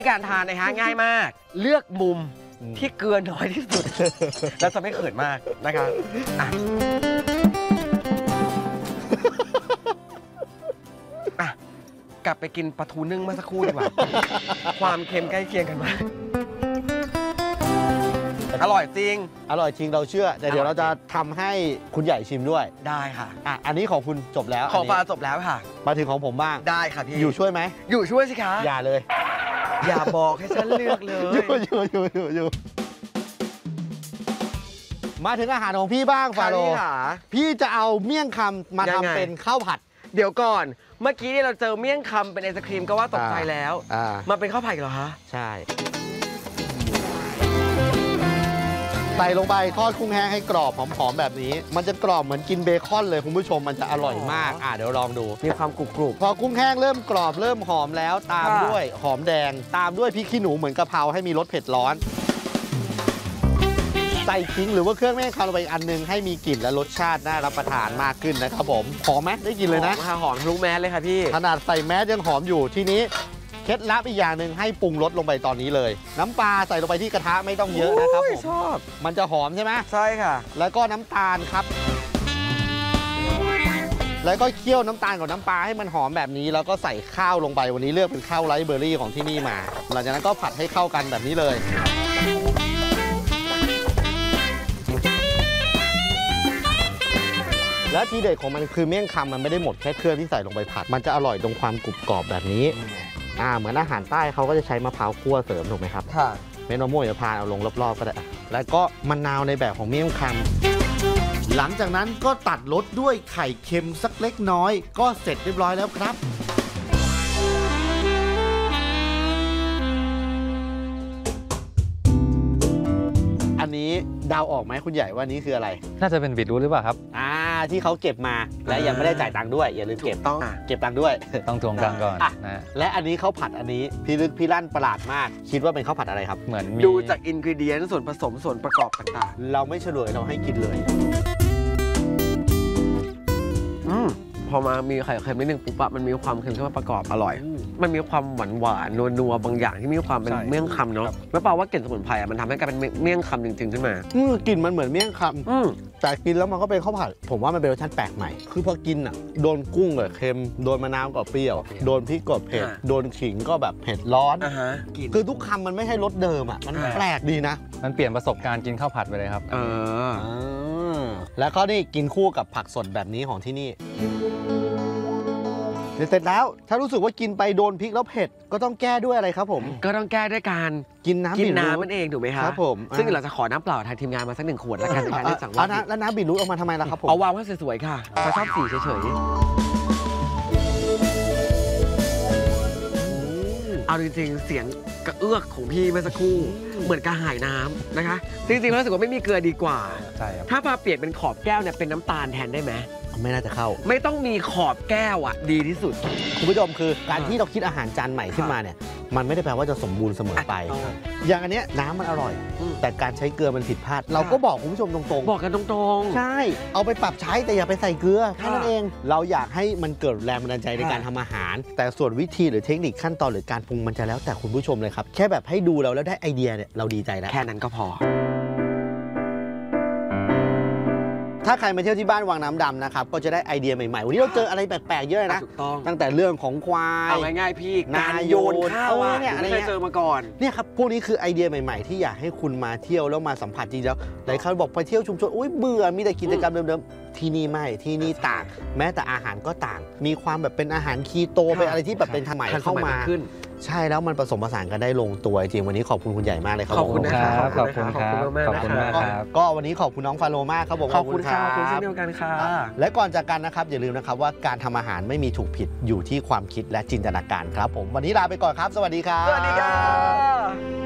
การทานนะฮะง่ายมากเลือกมุมที่เกลือน้อยที่สุด แล้วจะไม่เขินมากนะครับกลับไปกินปลาทูนึ่งเมื่อสักครู่ดีกว่า ความเค็มใกล้เคียงกันมากอร่อยจริงอร่อยจริงเราเชื่อแต่เดี๋ยวเราจะทำให้คุณใหญ่ชิมด้วยได้ค่ะอันนี้ของคุณจบแล้วของปลาจบแล้วค่ะมาถึงของผมบ้างได้ค่ะพี่อยู่ช่วยไหมอยู่ช่วยสิคะอย่าเลยอย่าบอกให้ฉันเลือกเลยอยู่มาถึงอาหารของพี่บ้างฟาโรห์พี่จะเอาเมี่ยงคำมาทำเป็นข้าวผัดเดี๋ยวก่อนเมื่อกี้นี่เราเจอเมี่ยงคำเป็นไอศครีมก็ว่าตกใจแล้วมาเป็นข้าวผัดเหรอคะใช่ใส่ลงไปทอดกุ้งแห้งให้กรอบหอมๆแบบนี้มันจะกรอบเหมือนกินเบคอนเลยคุณผู้ชมมันจะอร่อยมากเดี๋ยวลองดูมีความกรุบพอกุ้งแห้งเริ่มกรอบเริ่มหอมแล้วตามด้วยหอมแดงตามด้วยพริกขี้หนูเหมือนกะเพราให้มีรสเผ็ดร้อนใส่ขิงหรือว่าเครื่องแม่คาลงไปอีกอันนึงให้มีกลิ่นและรสชาติน่ารับประทานมากขึ้นนะครับผมหอมไหมได้กลิ่นเลยนะหอมทุกแมสเลยค่ะพี่ขนาดใส่แมสยังหอมอยู่ทีนี้เคล็ดลับอีกอย่างหนึ่งให้ปรุงรสลงไปตอนนี้เลยน้ำปลาใส่ลงไปที่กระทะไม่ต้องเยอะนะครับผมชอบมันจะหอมใช่ไหมใช่ค่ะแล้วก็น้ำตาลครับแล้วก็เคี่ยวน้ำตาลกับน้ำปลาให้มันหอมแบบนี้แล้วก็ใส่ข้าวลงไปวันนี้เลือกเป็นข้าวไรซ์เบอร์รี่ของที่นี่มาหลังจากนั้นก็ผัดให้เข้ากันแบบนี้เลยและทีเด็ดของมันคือเมี่ยงคำมันไม่ได้หมดแค่เครื่องที่ใส่ลงไปผัดมันจะอร่อยตรงความกรุบกรอบแบบนี้เหมือนอาหารใต้เขาก็จะใช้มะพร้าวคั่วเสริมถูกไหมครับค่ะเม็ดมะม่วงจะพาเอาลงรอบๆก็ได้แล้วก็มะนาวในแบบของเมี่ยงคำหลังจากนั้นก็ตัดรสด้วยไข่เค็มสักเล็กน้อยก็เสร็จเรียบร้อยแล้วครับอันนี้เดาออกไหมคุณใหญ่ว่านี้คืออะไรน่าจะเป็นบีทรูทหรือเปล่าครับที่เขาเก็บมาและยังไม่ได้จ่ายตังค์ด้วยอย่าลืมเก็บตังค์ด้วยต้องทวงตังค์ก่อนนะและอันนี้ข้าวผัดอันนี้พี่ลึกพี่ลั่นประหลาดมากคิดว่าเป็นข้าวผัดอะไรครับเหมือนดูจากอินกรีเดียนส่วนผสมส่วนประกอบต่างๆเราไม่เฉลยเราให้กินเลยพอมามีไข่เค็มนิดนึงปุ๊บมันมีความเค็มเข้ามาประกอบอร่อยมันมีความหวานนัวบางอย่างที่มีความเป็นเมี่ยงคำเนาะแล้วแปลว่ากลิ่นสมุนไพรมันทำให้กลายเป็นเมี่ยงคำจริงๆขึ้นมากลิ่นมันเหมือนเมี่ยงคำแต่กินแล้วมันก็เป็นข้าวผัดผมว่ามันเป็นรสชาติแปลกใหม่คือพอกินโดนกุ้งก็เค็มโดนมะนาวก็เปรี้ยวโดนพริกก็เผ็ดโดนขิงก็แบบเผ็ดร้อนคือทุกคำมันไม่ใช่รสเดิมมันแปลกดีนะมันเปลี่ยนประสบการณ์กินข้าวผัดไปเลยครับแล้วก็นี่กินคู่กับผักสดแบบนี้ของที่นี่เสร็จแล้วถ้ารู้สึกว่ากินไปโดนพริกแล้วเผ็ดก็ต้องแก้ด้วยอะไรครับผมก็ต้องแก้ด้วยการกินน้ำนั่นเองถูกไหมครับผมซึ่งเราจะขอน้ำเปล่าทางทีมงานมาสัก1 ขวดแล้วกันในการได้สั่งว่าแล้วน้ำบีทรูทออกมาทำไมล่ะครับผมเอาวางไว้สวยๆค่ะเขาชอบสีเฉยๆเอาจริงๆเสียงกระเอื้อกของพี่เมื่อสักครู่เหมือนกระหายน้ำนะคะจริงๆรู้สึกว่าไม่มีเกลือดีกว่าใช่ครับถ้าพาเปลี่ยนเป็นขอบแก้วเนี่ยเป็นน้ำตาลแทนได้ไหมไม่น่าจะเข้าไม่ต้องมีขอบแก้วดีที่สุดคุณผู้ชมคือการที่เราคิดอาหารจานใหม่ขึ้นมาเนี่ยมันไม่ได้แปลว่าจะสมบูรณ์เสมอไปอย่างอันเนี้ยน้ำมันอร่อยแต่การใช้เกลือมันผิดพลาดเราก็บอกคุณผู้ชมตรงๆบอกกันตรงๆใช่เอาไปปรับใช้แต่อย่าไปใส่เกลือแค่นั้นเองเราอยากให้มันเกิดแรงบันดาลใจในการทำอาหารแต่ส่วนวิธีหรือเทคนิคขั้นตอนหรือการปรุงมันจะแล้วแต่คุณผู้ชมเลยครับแค่แบบให้ดูแล้วได้ไอเดียเนี่ยเราดีใจแล้วแค่นั้นก็พอถ้าใครมาเที่ยวที่บ้านวังน้ำดำนะครับก็จะได้ไอเดียใหม่ๆวันนี้เราเจออะไรแปลกๆเยอะนะตั้งแต่เรื่องของควายเอาง่ายๆพี่การโยนข้าวเนี่ยไม่เคยเจอมาก่อนเนี่ยครับพวกนี้คือไอเดียใหม่ๆที่อยากให้คุณมาเที่ยวแล้วมาสัมผัสจริงแล้วหลายคนบอกไปเที่ยวชุมชนอุ้ยเบื่อมีแต่กิจกรรมเดิมๆที่นี่ไม่ที่นี่ต่างแม้แต่อาหารก็ต่างมีความแบบเป็นอาหารคีโตเป็นอะไรที่แบบเป็นสมัยเข้ามาใช่แล้วมันผสมผสานกันได้ลงตัวจริงวันนี้ขอบคุณคุณใหญ่มากเลยครับขอบคุณนะครับขอบคุณครับขอบคุณมากครับก็วันนี้ขอบคุณน้องฟาโรมากครับผมขอบคุณครับขอบคุณเช่นเดียวกันค่ะและก่อนจากกันนะครับอย่าลืมนะครับว่าการทำอาหารไม่มีถูกผิดอยู่ที่ความคิดและจินตนาการครับผมวันนี้ลาไปก่อนครับสวัสดีครับสวัสดีครับ